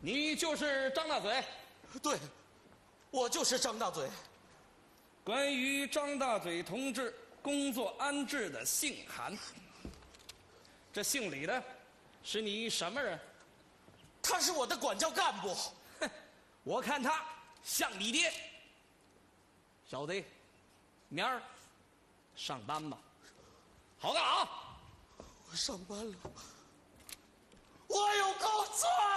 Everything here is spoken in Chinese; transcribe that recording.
你就是张大嘴？ 对，我就是张大嘴。 关于张大嘴同志工作安置的信函，这信里的是你什么人？ 他是我的管教干部。 哼，我看他像你爹。小子，明儿上班吧。好干啊！ 我上班了，我有工作。